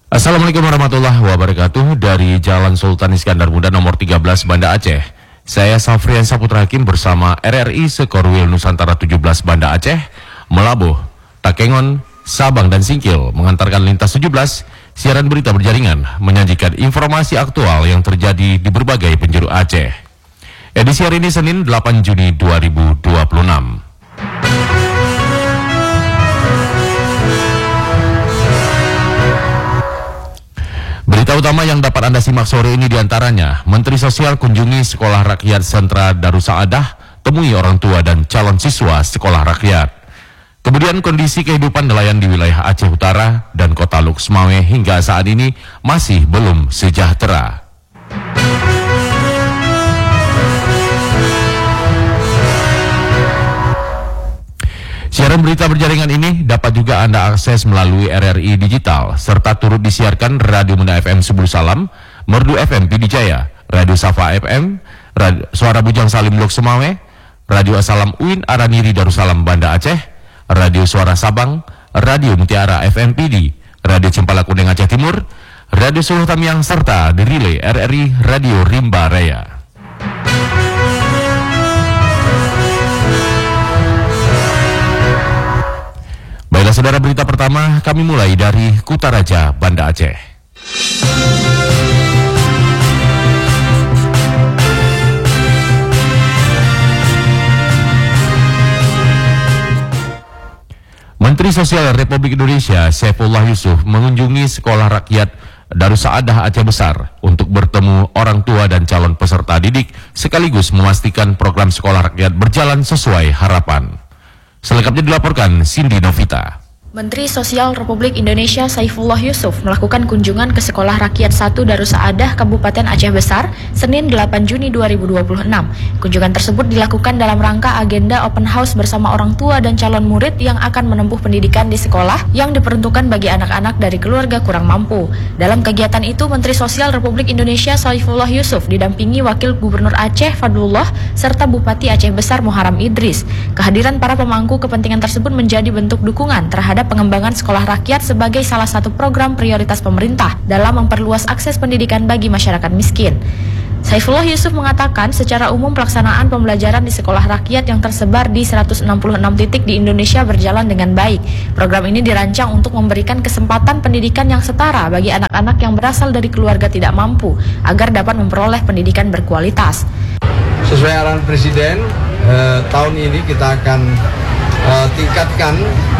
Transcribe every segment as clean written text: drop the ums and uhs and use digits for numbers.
Assalamualaikum warahmatullahi wabarakatuh. Dari Jalan Sultan Iskandar Muda nomor 13 Banda Aceh. Saya Safrian Saputra Hakim bersama RRI Sekorwil Nusantara 17 Banda Aceh melabuh Takengon, Sabang dan Singkil mengantarkan lintas 17 siaran berita berjaringan menyajikan informasi aktual yang terjadi di berbagai penjuru Aceh. Edisi hari ini Senin 8 Juni 2026. Berita utama yang dapat Anda simak sore ini diantaranya, Menteri Sosial kunjungi Sekolah Rakyat Sentra Darussaadah, temui orang tua dan calon siswa sekolah rakyat. Kemudian kondisi kehidupan nelayan di wilayah Aceh Utara dan Kota Luk Semawe hingga saat ini masih belum sejahtera. Siaran berita berjaringan ini dapat juga Anda akses melalui RRI Digital, serta turut disiarkan Radio Muna FM Subul Salam, Merdu FM Pidijaya, Radio Safa FM, Suara Bujang Salim Lok Semawe, Radio Asalam Uin Araniri Darussalam Banda Aceh, Radio Suara Sabang, Radio Mutiara FM PD, Radio Cempala Kuning Aceh Timur, Radio Suluh Tamiang, serta di relay RRI Radio Rimba Raya. Baiklah saudara, berita pertama kami mulai dari Kutaraja, Banda Aceh. Menteri Sosial Republik Indonesia Saifullah Yusuf mengunjungi Sekolah Rakyat Darussaadah Aceh Besar untuk bertemu orang tua dan calon peserta didik sekaligus memastikan program sekolah rakyat berjalan sesuai harapan. Selengkapnya dilaporkan Cindy Novita. Menteri Sosial Republik Indonesia Saifullah Yusuf melakukan kunjungan ke Sekolah Rakyat 1 Darussaadah Kabupaten Aceh Besar Senin 8 Juni 2026. Kunjungan tersebut dilakukan dalam rangka agenda open house bersama orang tua dan calon murid yang akan menempuh pendidikan di sekolah yang diperuntukkan bagi anak-anak dari keluarga kurang mampu. Dalam kegiatan itu, Menteri Sosial Republik Indonesia Saifullah Yusuf didampingi Wakil Gubernur Aceh Fadlullah serta Bupati Aceh Besar Muharram Idris. Kehadiran para pemangku kepentingan tersebut menjadi bentuk dukungan terhadap pengembangan sekolah rakyat sebagai salah satu program prioritas pemerintah dalam memperluas akses pendidikan bagi masyarakat miskin. Saifullah Yusuf mengatakan secara umum pelaksanaan pembelajaran di sekolah rakyat yang tersebar di 166 titik di Indonesia berjalan dengan baik. Program ini dirancang untuk memberikan kesempatan pendidikan yang setara bagi anak-anak yang berasal dari keluarga tidak mampu agar dapat memperoleh pendidikan berkualitas. Sesuai arahan Presiden, tahun ini kita akan tingkatkan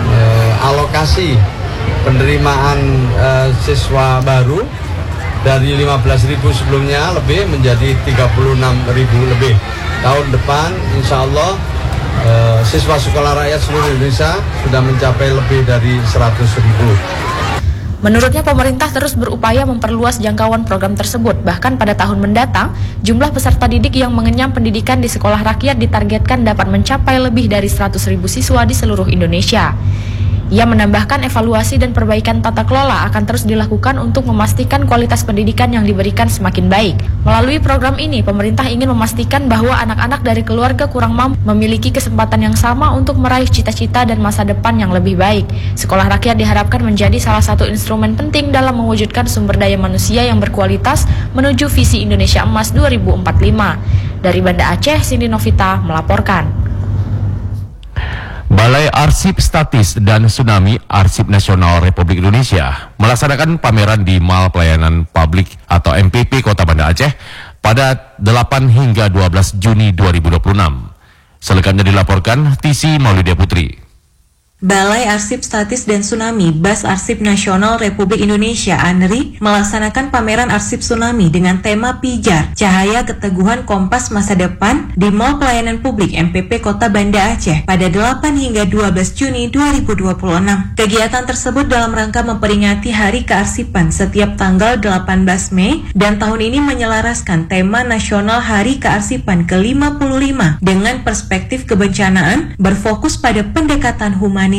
alokasi penerimaan siswa baru dari 15.000 sebelumnya lebih menjadi 36.000 lebih. Tahun depan insya Allah siswa sekolah rakyat seluruh Indonesia sudah mencapai lebih dari 100.000. Menurutnya pemerintah terus berupaya memperluas jangkauan program tersebut. Bahkan pada tahun mendatang, jumlah peserta didik yang mengenyam pendidikan di sekolah rakyat ditargetkan dapat mencapai lebih dari 100.000 siswa di seluruh Indonesia. Ia menambahkan evaluasi dan perbaikan tata kelola akan terus dilakukan untuk memastikan kualitas pendidikan yang diberikan semakin baik. Melalui program ini, pemerintah ingin memastikan bahwa anak-anak dari keluarga kurang mampu memiliki kesempatan yang sama untuk meraih cita-cita dan masa depan yang lebih baik. Sekolah rakyat diharapkan menjadi salah satu instrumen penting dalam mewujudkan sumber daya manusia yang berkualitas menuju visi Indonesia Emas 2045. Dari Banda Aceh, Cindy Novita melaporkan. Balai Arsip Statis dan Tsunami Arsip Nasional Republik Indonesia melaksanakan pameran di Mall Pelayanan Publik atau MPP Kota Banda Aceh pada 8 hingga 12 Juni 2026. Selengkapnya dilaporkan Tisi Maulidia Putri. Balai Arsip Statis dan Tsunami Bas Arsip Nasional Republik Indonesia ANRI melaksanakan pameran arsip tsunami dengan tema Pijar, Cahaya Keteguhan Kompas Masa Depan di Mall Pelayanan Publik MPP Kota Banda Aceh pada 8 hingga 12 Juni 2026. Kegiatan tersebut dalam rangka memperingati Hari Kearsipan setiap tanggal 18 Mei dan tahun ini menyelaraskan tema nasional Hari Kearsipan ke-55 dengan perspektif kebencanaan berfokus pada pendekatan humanis.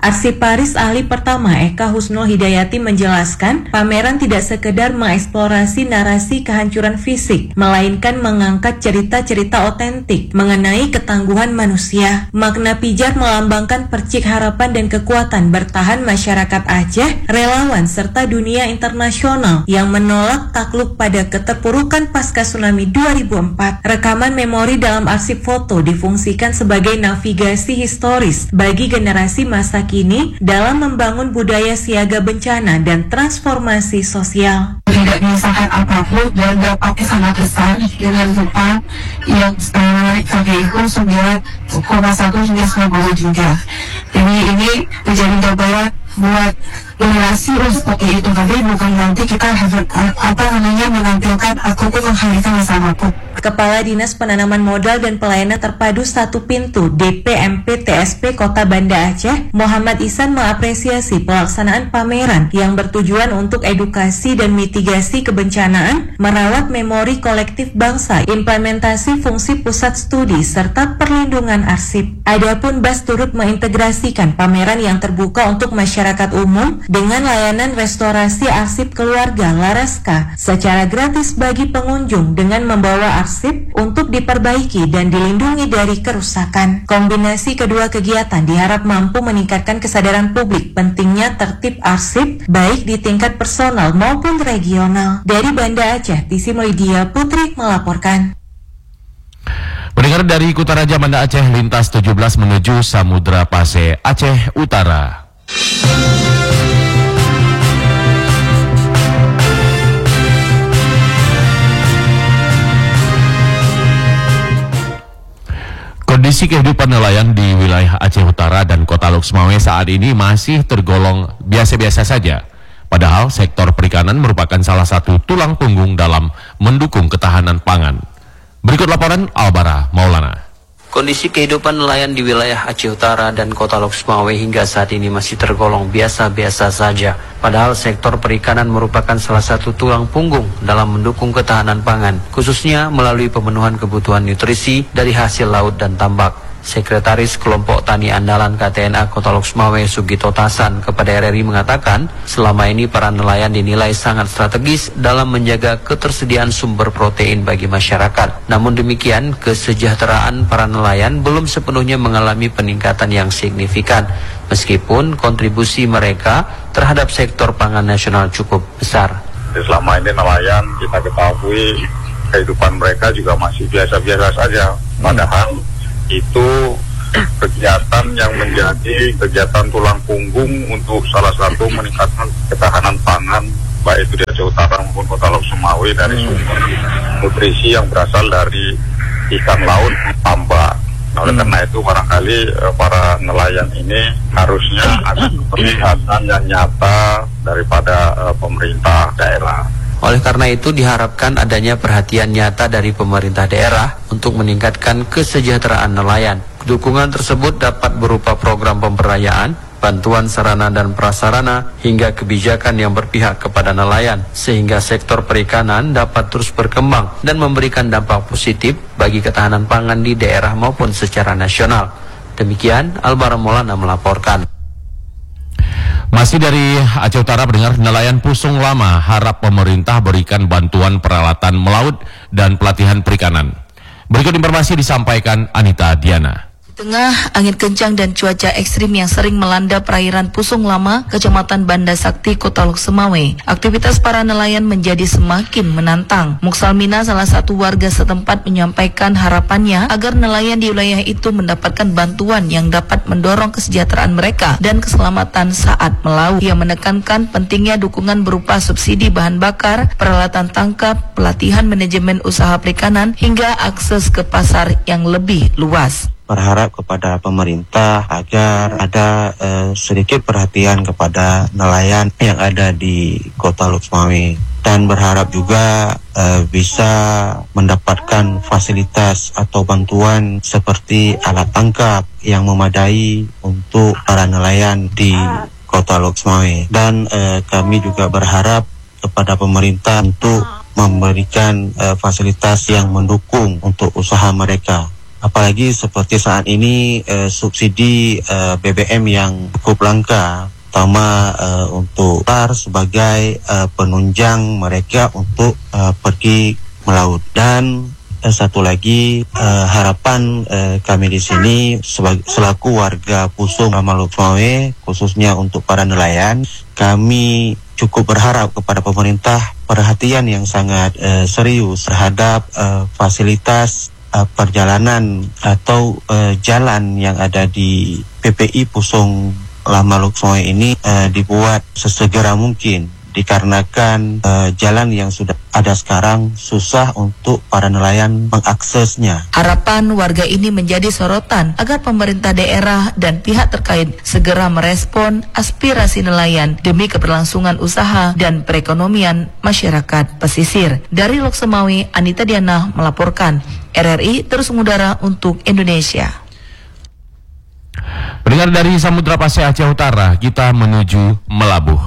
Arsiparis ahli pertama Eka Husnul Hidayati menjelaskan, pameran tidak sekedar mengeksplorasi narasi kehancuran fisik, melainkan mengangkat cerita-cerita otentik mengenai ketangguhan manusia. Makna pijar melambangkan percik harapan dan kekuatan bertahan masyarakat Aceh, relawan serta dunia internasional yang menolak takluk pada keterpurukan pasca tsunami 2004. Rekaman memori dalam arsip foto difungsikan sebagai navigasi historis bagi generasi masa kini dalam membangun budaya siaga bencana dan transformasi sosial. Tidak menyesalkan apapun dan dampaknya sangat besar dengan gempa yang KGIHU 9,1 hingga 90 juga. Jadi ini menjadi gambaran buat generasi seperti itu, tapi bukan nanti kita menampilkan ataupun menghadirkan masalah apapun. Kepala Dinas Penanaman Modal dan Pelayanan Terpadu Satu Pintu DPMP TSP Kota Banda Aceh, Muhammad Ihsan mengapresiasi pelaksanaan pameran yang bertujuan untuk edukasi dan mitigasi kebencanaan, merawat memori kolektif bangsa, implementasi fungsi pusat studi, serta perlindungan arsip. Adapun BAS turut mengintegrasikan pameran yang terbuka untuk masyarakat umum dengan layanan restorasi arsip keluarga Laraska secara gratis bagi pengunjung dengan membawa arsip untuk diperbaiki dan dilindungi dari kerusakan. Kombinasi kedua kegiatan diharap mampu meningkatkan kesadaran publik pentingnya tertib arsip baik di tingkat personal maupun regional. Dari Banda Aceh, Tisi Melidia Putri melaporkan. Pendengar dari Kutaraja Banda Aceh, lintas 17 menuju Samudra Pase, Aceh Utara. Kondisi kehidupan nelayan di wilayah Aceh Utara dan Kota Luxmawe saat ini masih tergolong biasa-biasa saja. Padahal sektor perikanan merupakan salah satu tulang punggung dalam mendukung ketahanan pangan. Berikut laporan Albara Maulana. Kondisi kehidupan nelayan di wilayah Aceh Utara dan Kota Luxmawe hingga saat ini masih tergolong biasa-biasa saja. Padahal sektor perikanan merupakan salah satu tulang punggung dalam mendukung ketahanan pangan, khususnya melalui pemenuhan kebutuhan nutrisi dari hasil laut dan tambak. Sekretaris Kelompok Tani Andalan KTNA Kota Luxmawe Sugito Tasan kepada RRI mengatakan, selama ini para nelayan dinilai sangat strategis dalam menjaga ketersediaan sumber protein bagi masyarakat. Namun demikian, kesejahteraan para nelayan belum sepenuhnya mengalami peningkatan yang signifikan, meskipun kontribusi mereka terhadap sektor pangan nasional cukup besar. Selama ini nelayan kita ketahui kehidupan mereka juga masih biasa-biasa saja, padahal itu kegiatan yang menjadi kegiatan tulang punggung untuk salah satu meningkatkan ketahanan pangan baik itu di Aceh Utara maupun Kota Luxmawe dari sumber nutrisi yang berasal dari ikan laut tambak. Oleh karena itu barangkali para nelayan ini harusnya ada keterlibatan yang nyata daripada pemerintah daerah. Oleh karena itu diharapkan adanya perhatian nyata dari pemerintah daerah untuk meningkatkan kesejahteraan nelayan. Dukungan tersebut dapat berupa program pemberdayaan, bantuan sarana dan prasarana, hingga kebijakan yang berpihak kepada nelayan, sehingga sektor perikanan dapat terus berkembang dan memberikan dampak positif bagi ketahanan pangan di daerah maupun secara nasional. Demikian, Albara Maulana melaporkan. Masih dari Aceh Utara, pendengar, nelayan Pusung Lama harap pemerintah berikan bantuan peralatan melaut dan pelatihan perikanan. Berikut informasi disampaikan Anita Diana. Tengah angin kencang dan cuaca ekstrim yang sering melanda perairan Pusung Lama, Kecamatan Banda Sakti, Kota Luxmawe, aktivitas para nelayan menjadi semakin menantang. Muksalmina, salah satu warga setempat, menyampaikan harapannya agar nelayan di wilayah itu mendapatkan bantuan yang dapat mendorong kesejahteraan mereka dan keselamatan saat melaut. Ia menekankan pentingnya dukungan berupa subsidi bahan bakar, peralatan tangkap, pelatihan manajemen usaha perikanan, hingga akses ke pasar yang lebih luas. Berharap kepada pemerintah agar ada sedikit perhatian kepada nelayan yang ada di Kota Luxmawe, dan berharap juga bisa mendapatkan fasilitas atau bantuan seperti alat tangkap yang memadai untuk para nelayan di Kota Luxmawe. Dan kami juga berharap kepada pemerintah untuk memberikan fasilitas yang mendukung untuk usaha mereka apalagi seperti saat ini subsidi BBM yang cukup langka, terutama untuk sebagai penunjang mereka untuk pergi melaut. Dan satu lagi harapan kami di sini selaku warga Pusung Lama Lukmawe, khususnya untuk para nelayan, kami cukup berharap kepada pemerintah perhatian yang sangat serius terhadap fasilitas perjalanan atau jalan yang ada di PPI Pusung Lama Lukmawe ini dibuat sesegera mungkin, dikarenakan jalan yang sudah ada sekarang susah untuk para nelayan mengaksesnya. Harapan warga ini menjadi sorotan agar pemerintah daerah dan pihak terkait segera merespon aspirasi nelayan demi keberlangsungan usaha dan perekonomian masyarakat pesisir. Dari Lok Semawe, Anita Diana melaporkan. RRI terus mengudara untuk Indonesia. Pendengar dari Samudra Pasir Aceh Utara, kita menuju Melabuh.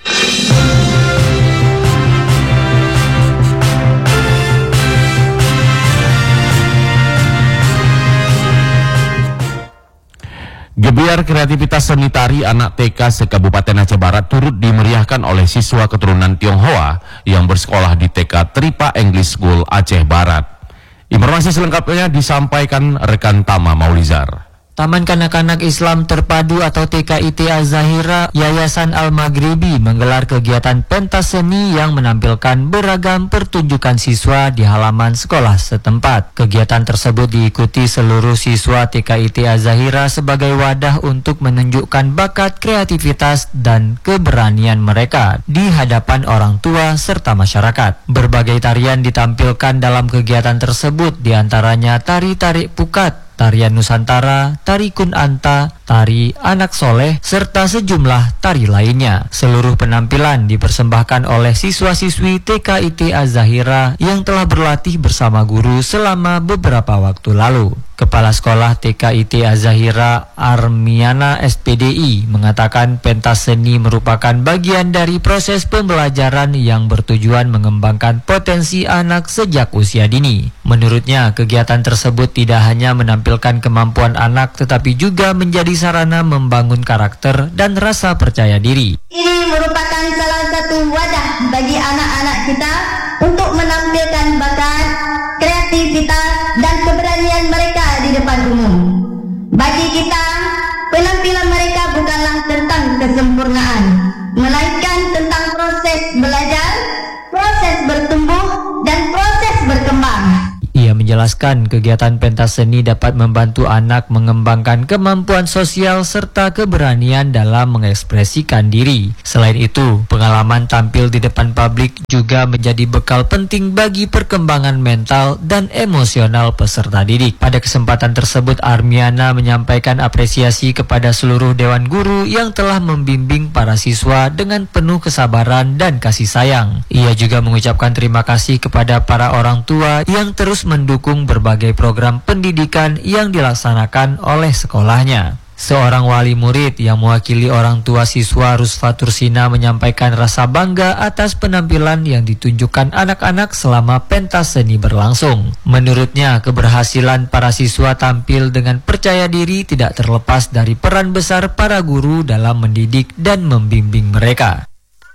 Gebiar kreativitas seni tari anak TK se-Kabupaten Aceh Barat turut dimeriahkan oleh siswa keturunan Tionghoa yang bersekolah di TK Tripa English School Aceh Barat. Informasi selengkapnya disampaikan rekan Tama Maulizar. Taman Kanak-Kanak Islam Terpadu atau TKIT Az-Zahira Yayasan Al-Maghribi menggelar kegiatan pentas seni yang menampilkan beragam pertunjukan siswa di halaman sekolah setempat. Kegiatan tersebut diikuti seluruh siswa TKIT Az-Zahira sebagai wadah untuk menunjukkan bakat, kreativitas, dan keberanian mereka di hadapan orang tua serta masyarakat. Berbagai tarian ditampilkan dalam kegiatan tersebut, diantaranya tari tarik pukat, tarian Nusantara, tari Kun Anta, tari Anak Soleh, serta sejumlah tari lainnya. Seluruh penampilan dipersembahkan oleh siswa-siswi TKIT Az-Zahira yang telah berlatih bersama guru selama beberapa waktu lalu. Kepala Sekolah TKIT Az-Zahira Armiana SPDI mengatakan pentas seni merupakan bagian dari proses pembelajaran yang bertujuan mengembangkan potensi anak sejak usia dini. Menurutnya, kegiatan tersebut tidak hanya menampilkan kemampuan anak tetapi juga menjadi sarana membangun karakter dan rasa percaya diri. Ini merupakan salah satu wadah bagi anak-anak kita untuk menampilkan bakat, kreativitas, dan keberanian mereka di depan umum. Bagi kita, penampilan mereka bukanlah tentang kesempurnaan, melainkan tentang proses belajar, proses bertumbuh, dan proses berkembang. Ia menjelaskan kegiatan pentas seni dapat membantu anak mengembangkan kemampuan sosial serta keberanian dalam mengekspresikan diri. Selain itu, pengalaman tampil di depan publik juga menjadi bekal penting bagi perkembangan mental dan emosional peserta didik. Pada kesempatan tersebut, Armiana menyampaikan apresiasi kepada seluruh dewan guru yang telah membimbing para siswa dengan penuh kesabaran dan kasih sayang. Ia juga mengucapkan terima kasih kepada para orang tua yang terus mendukung berbagai program pendidikan yang dilaksanakan oleh sekolahnya. Seorang wali murid yang mewakili orang tua siswa, Rusfatur Sina, menyampaikan rasa bangga atas penampilan yang ditunjukkan anak-anak selama pentas seni berlangsung. Menurutnya, keberhasilan para siswa tampil dengan percaya diri tidak terlepas dari peran besar para guru dalam mendidik dan membimbing mereka.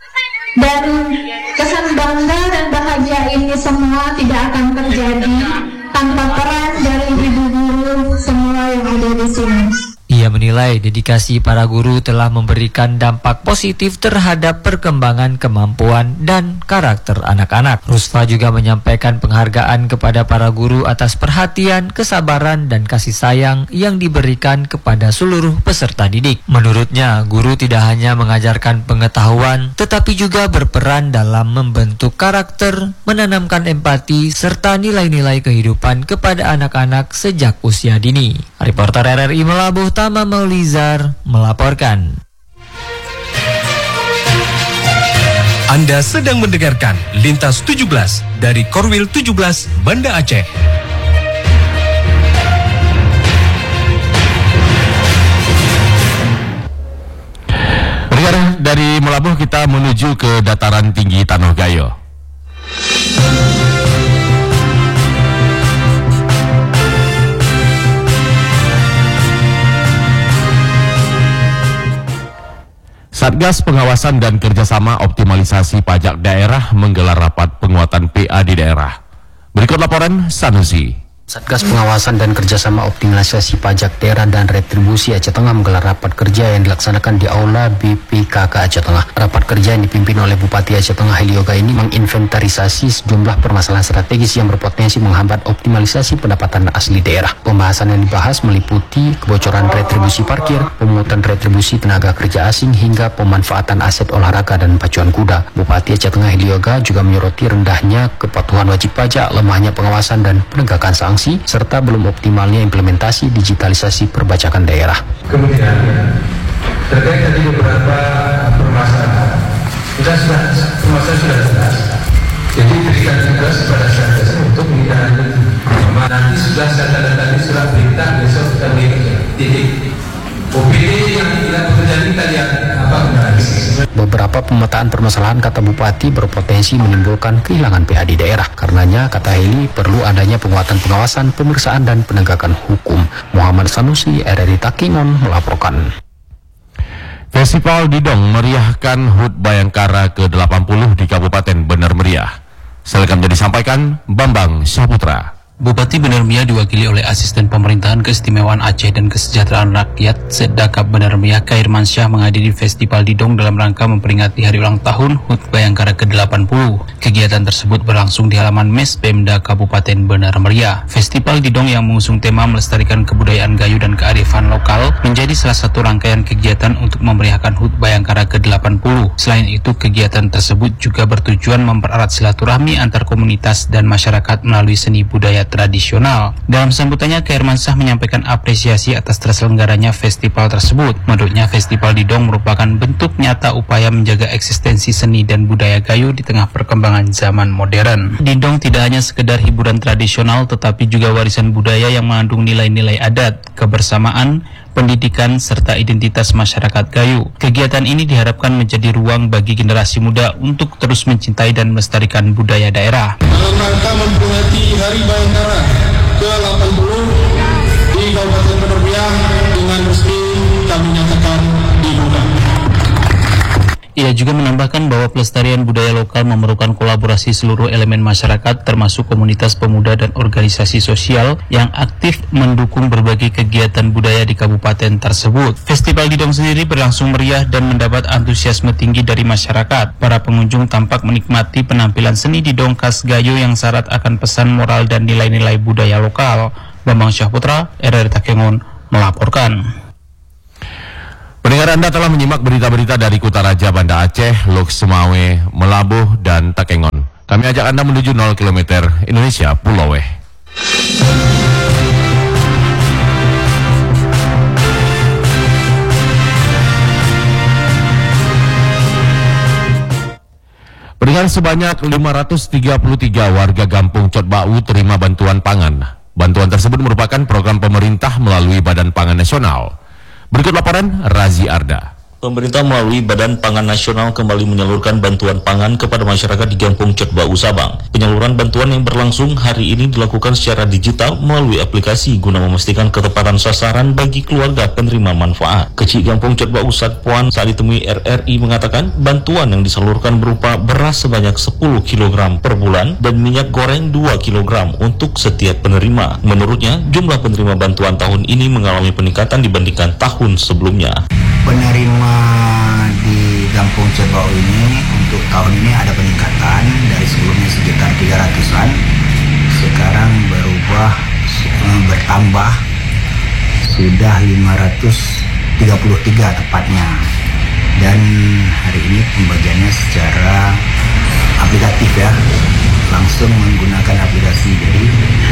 Dan kesan bangga dan bahagia ini semua tidak akan terjadi tanpa peran dari ibu guru semua yang ada di sini. Ia menilai dedikasi para guru telah memberikan dampak positif terhadap perkembangan kemampuan dan karakter anak-anak. Rusfa juga menyampaikan penghargaan kepada para guru atas perhatian, kesabaran, dan kasih sayang yang diberikan kepada seluruh peserta didik. Menurutnya, guru tidak hanya mengajarkan pengetahuan, tetapi juga berperan dalam membentuk karakter, menanamkan empati, serta nilai-nilai kehidupan kepada anak-anak sejak usia dini. Reporter RRI Melabuh, Tama Maulizar melaporkan. Anda sedang mendengarkan Lintas 17 dari Korwil 17 Banda Aceh. Dari Melabuh kita menuju ke dataran tinggi Tanah Gayo. Satgas Pengawasan dan Kerjasama Optimalisasi Pajak Daerah menggelar rapat penguatan PA di daerah. Berikut laporan Sanusi. Satgas Pengawasan dan Kerjasama Optimalisasi Pajak Daerah dan Retribusi Aceh Tengah menggelar rapat kerja yang dilaksanakan di Aula BPKK Aceh Tengah. Rapat kerja yang dipimpin oleh Bupati Aceh Tengah Helioga ini menginventarisasi sejumlah permasalahan strategis yang berpotensi menghambat optimalisasi pendapatan asli daerah. Pembahasan yang dibahas meliputi kebocoran retribusi parkir, pemungutan retribusi tenaga kerja asing, hingga pemanfaatan aset olahraga dan pacuan kuda. Bupati Aceh Tengah Helioga juga menyoroti rendahnya kepatuhan wajib pajak, lemahnya pengawasan dan penegakan sanksi, serta belum optimalnya implementasi digitalisasi perpajakan daerah. Kemudian terkait tadi beberapa permasalahan, permasalahan sudah jelas. Jadi berikan tugas kepada Satgas untuk menindaklanjuti. Nanti sudah data-data ini sudah perintah, besok kita berikan titik. OPD yang tidak bekerja kita lihat apa analisis. Beberapa pemetaan permasalahan, kata Bupati, berpotensi menimbulkan kehilangan PA di daerah. Karenanya, kata Heli, perlu adanya penguatan pengawasan, pemeriksaan, dan penegakan hukum. Muhammad Sanusi, RRI Takengon, melaporkan. Festival Didong meriahkan HUT Bayangkara ke-80 di Kabupaten Bener Meriah. Selengkapnya disampaikan Bambang Saputra. Bupati Bener Meriah diwakili oleh Asisten Pemerintahan Keistimewaan Aceh dan Kesejahteraan Rakyat Sedakap Bener Meriah Khairman Syah menghadiri Festival Didong dalam rangka memperingati hari ulang tahun HUT Bayangkara ke-80. Kegiatan tersebut berlangsung di halaman Mes Pemda Kabupaten Bener Meriah. Festival Didong yang mengusung tema melestarikan kebudayaan Gayo dan kearifan lokal menjadi salah satu rangkaian kegiatan untuk memeriahkan HUT Bayangkara ke-80. Selain itu, kegiatan tersebut juga bertujuan mempererat silaturahmi antar komunitas dan masyarakat melalui seni budaya tradisional. Dalam sambutannya, Khairman Syah menyampaikan apresiasi atas terselenggaranya festival tersebut. Menurutnya, Festival Didong merupakan bentuk nyata upaya menjaga eksistensi seni dan budaya Gayo di tengah perkembangan zaman modern. Didong tidak hanya sekedar hiburan tradisional, tetapi juga warisan budaya yang mengandung nilai-nilai adat, kebersamaan, pendidikan, serta identitas masyarakat Gayo. Kegiatan ini diharapkan menjadi ruang bagi generasi muda untuk terus mencintai dan melestarikan budaya daerah. Dalam rangka memperingati Hari Bayangkara ke-80 di Kabupaten Bener Meriah dengan resmi kami nyatakan dibuka. Ia juga menambahkan bahwa pelestarian budaya lokal memerlukan kolaborasi seluruh elemen masyarakat, termasuk komunitas pemuda dan organisasi sosial yang aktif mendukung berbagai kegiatan budaya di kabupaten tersebut. Festival Didong sendiri berlangsung meriah dan mendapat antusiasme tinggi dari masyarakat. Para pengunjung tampak menikmati penampilan seni Didong khas Gayo yang syarat akan pesan moral dan nilai-nilai budaya lokal. Bambang Syahputra, RRI Takengon, melaporkan. Pendengar, Anda telah menyimak berita-berita dari Kutaraja, Banda Aceh, Lok Semawe, Melabuh, dan Takengon. Kami ajak Anda menuju 0 km Indonesia Pulau Weh. Pendengar, sebanyak 533 warga Kampung Cotbau terima bantuan pangan. Bantuan tersebut merupakan program pemerintah melalui Badan Pangan Nasional. Berikut laporan Razi Arda. Pemerintah melalui Badan Pangan Nasional kembali menyalurkan bantuan pangan kepada masyarakat di Kampung Cotbau Sabang. Penyaluran bantuan yang berlangsung hari ini dilakukan secara digital melalui aplikasi guna memastikan ketepatan sasaran bagi keluarga penerima manfaat. Kecil Kampung Cotbau Satpuan saat ditemui RRI mengatakan bantuan yang disalurkan berupa beras sebanyak 10 kg per bulan dan minyak goreng 2 kg untuk setiap penerima. Menurutnya, jumlah penerima bantuan tahun ini mengalami peningkatan dibandingkan tahun sebelumnya. Penerima di Kampung Cotbau ini untuk tahun ini ada peningkatan dari sebelumnya sekitar 300-an, sekarang bertambah sudah 533 tepatnya, dan hari ini pembagiannya secara aplikatif ya, langsung menggunakan aplikasi. Jadi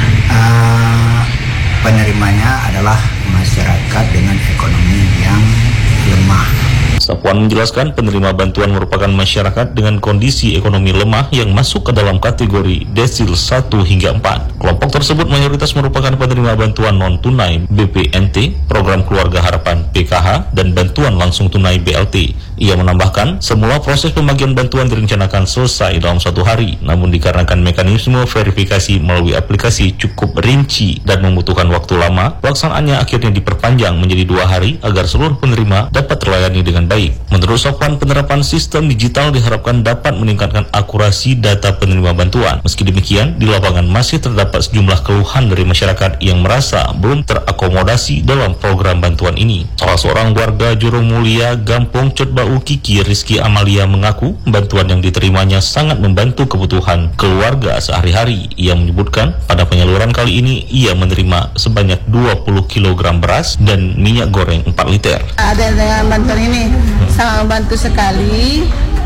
penerimanya adalah masyarakat dengan ekonomi yang lemah. Sapuan menjelaskan penerima bantuan merupakan masyarakat dengan kondisi ekonomi lemah yang masuk ke dalam kategori desil 1 hingga 4. Kelompok tersebut mayoritas merupakan penerima bantuan non-tunai BPNT, Program Keluarga Harapan PKH, dan bantuan langsung tunai BLT. Ia menambahkan, semula proses pembagian bantuan direncanakan selesai dalam 1 hari, namun dikarenakan mekanisme verifikasi melalui aplikasi cukup rinci dan membutuhkan waktu lama, pelaksanaannya akhirnya diperpanjang menjadi 2 hari agar seluruh penerima dapat terlayani dengan baik. Menurut Sofwan, penerapan sistem digital diharapkan dapat meningkatkan akurasi data penerima bantuan. Meski demikian, di lapangan masih terdapat sejumlah keluhan dari masyarakat yang merasa belum terakomodasi dalam program bantuan ini. Salah seorang warga Jurong Mulia, Gampong Cetbau Kiki, Rizky Amalia mengaku bantuan yang diterimanya sangat membantu kebutuhan keluarga sehari-hari. Ia menyebutkan pada penyaluran kali ini ia menerima sebanyak 20 kg beras dan minyak goreng 4 liter. Ada dengan bantuan ini sangat membantu sekali.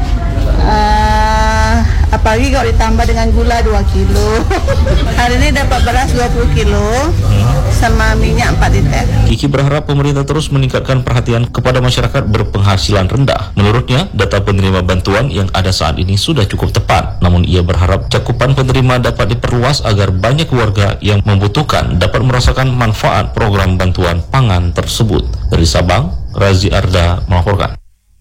Apalagi kalau ditambah dengan gula 2 kilo. Hari ini dapat beras 20 kilo sama minyak 4 liter. Kiki berharap pemerintah terus meningkatkan perhatian kepada masyarakat berpenghasilan rendah. Menurutnya, data penerima bantuan yang ada saat ini sudah cukup tepat. Namun ia berharap cakupan penerima dapat diperluas agar banyak warga yang membutuhkan dapat merasakan manfaat program bantuan pangan tersebut. Dari Sabang, Razi Arda melaporkan.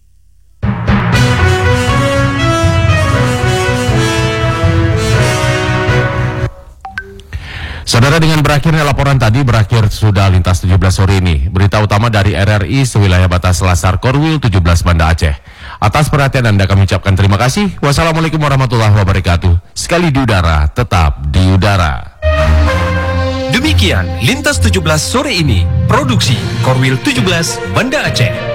Saudara, dengan berakhirnya laporan tadi, berakhir sudah Lintas 17 sore ini. Berita utama dari RRI sewilayah batas Selasar Korwil 17 Banda Aceh. Atas perhatian Anda kami ucapkan terima kasih. Wassalamualaikum warahmatullahi wabarakatuh. Sekali di udara, tetap di udara. Demikian Lintas 17 sore ini. Produksi Korwil 17 Banda Aceh.